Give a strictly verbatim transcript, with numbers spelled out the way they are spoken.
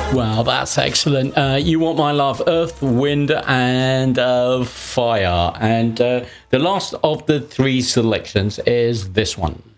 Wow, that's excellent. Uh, you Want My Love, Earth, Wind, and uh, Fire. And uh, the last of the three selections is this one.